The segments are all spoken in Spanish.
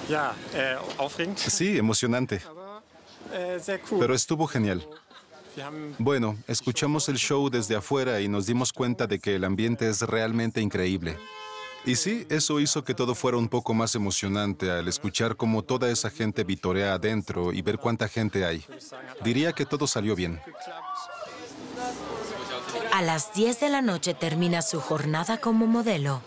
Sí, emocionante. Pero estuvo genial. Bueno, escuchamos el show desde afuera y nos dimos cuenta de que el ambiente es realmente increíble. Y sí, eso hizo que todo fuera un poco más emocionante al escuchar cómo toda esa gente vitorea adentro y ver cuánta gente hay. Diría que todo salió bien. A las 10 de la noche termina su jornada como modelo.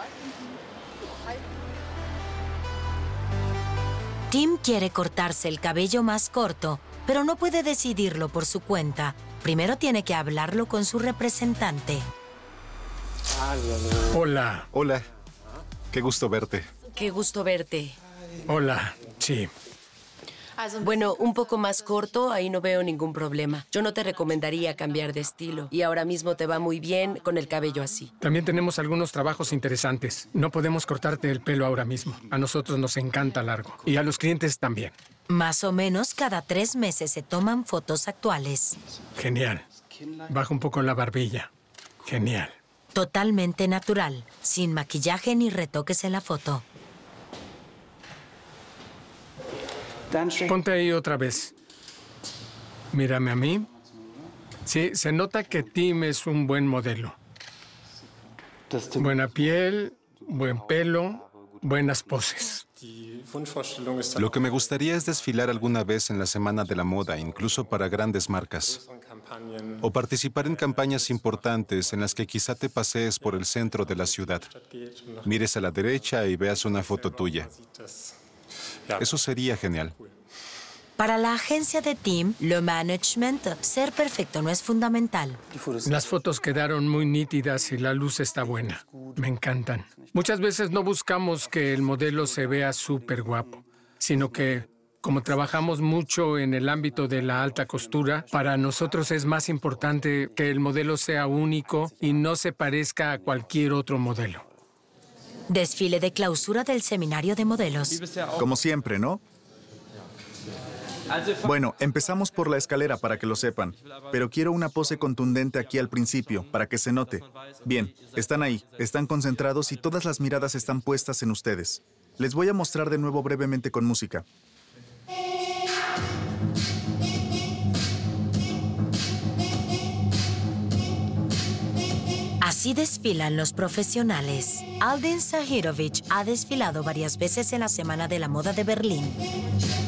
Tim quiere cortarse el cabello más corto, pero no puede decidirlo por su cuenta. Primero tiene que hablarlo con su representante. Hola. Hola. Qué gusto verte. Qué gusto verte. Hola, sí. Bueno, un poco más corto, ahí no veo ningún problema. Yo no te recomendaría cambiar de estilo. Y ahora mismo te va muy bien con el cabello así. También tenemos algunos trabajos interesantes. No podemos cortarte el pelo ahora mismo. A nosotros nos encanta largo. Y a los clientes también. Más o menos cada 3 meses se toman fotos actuales. Genial. Baja un poco la barbilla. Genial. Totalmente natural, sin maquillaje ni retoques en la foto. Ponte ahí otra vez. Mírame a mí. Sí, se nota que Tim es un buen modelo. Buena piel, buen pelo, buenas poses. Lo que me gustaría es desfilar alguna vez en la Semana de la Moda, incluso para grandes marcas. O participar en campañas importantes en las que quizá te pasees por el centro de la ciudad. Mires a la derecha y veas una foto tuya. Eso sería genial. Para la agencia de Tim, lo management, ser perfecto no es fundamental. Las fotos quedaron muy nítidas y la luz está buena. Me encantan. Muchas veces no buscamos que el modelo se vea súper guapo, sino que, como trabajamos mucho en el ámbito de la alta costura, para nosotros es más importante que el modelo sea único y no se parezca a cualquier otro modelo. Desfile de clausura del seminario de modelos. Como siempre, ¿no? Bueno, empezamos por la escalera para que lo sepan, pero quiero una pose contundente aquí al principio, para que se note. Bien, están ahí, están concentrados y todas las miradas están puestas en ustedes. Les voy a mostrar de nuevo brevemente con música. Así desfilan los profesionales. Alden Zahirovic ha desfilado varias veces en la Semana de la Moda de Berlín.